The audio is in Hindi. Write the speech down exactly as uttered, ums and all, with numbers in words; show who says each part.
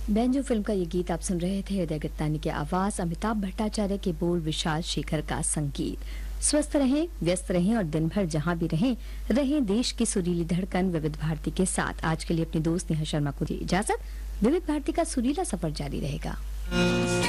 Speaker 1: बैंजो फिल्म का ये गीत आप सुन रहे थे। हृदय गत्तानी की आवाज, अमिताभ भट्टाचार्य के बोल, विशाल शेखर का संगीत। स्वस्थ रहें, व्यस्त रहें और दिन भर जहां भी रहें रहें देश की सुरीली धड़कन विविध भारती के साथ। आज के लिए अपनी दोस्त नेहा शर्मा को दी इजाजत। विविध भारती का सुरीला सफर जारी रहेगा।